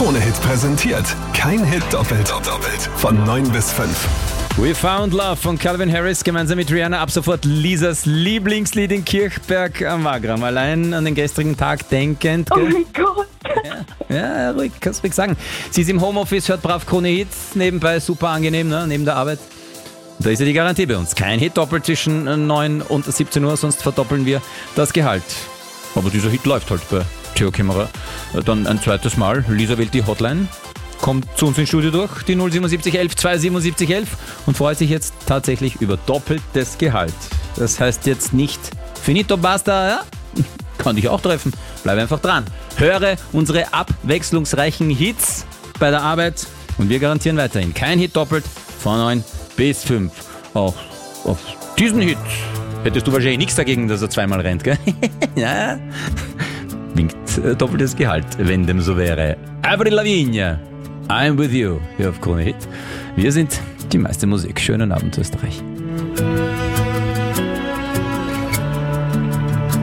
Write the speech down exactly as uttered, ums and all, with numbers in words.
Krone-Hit präsentiert. Kein Hit doppelt. Doppelt. Von neun bis fünf. We Found Love von Calvin Harris gemeinsam mit Rihanna. Ab sofort Lisas Lieblingslied in Kirchberg am Wagram. Allein an den gestrigen Tag denkend. Oh mein Gott. Ja, ja, ruhig, kannst du nichts sagen. Sie ist im Homeoffice, hört brav Krone-Hits. Nebenbei super angenehm, ne? Neben der Arbeit. Da ist ja die Garantie bei uns. Kein Hit doppelt zwischen neun und siebzehn Uhr, sonst verdoppeln wir das Gehalt. Aber dieser Hit läuft halt bei Theo Kämmerer. Dann ein zweites Mal. Lisa wählt die Hotline. Kommt zu uns ins Studio durch, die null siebenundsiebzig elf zweihundertsiebenundsiebzig elf und freut sich jetzt tatsächlich über doppeltes Gehalt. Das heißt jetzt nicht finito basta, ja? Kann dich auch treffen. Bleib einfach dran. Höre unsere abwechslungsreichen Hits bei der Arbeit und wir garantieren weiterhin kein Hit doppelt von neun bis fünf. Auch auf diesen Hit hättest du wahrscheinlich nichts dagegen, dass er zweimal rennt, gell? Ja, winkt äh, doppeltes Gehalt, wenn dem so wäre. Avril Lavigne. I'm with you, hier auf Krone Hit. Wir sind die meiste Musik. Schönen Abend, Österreich.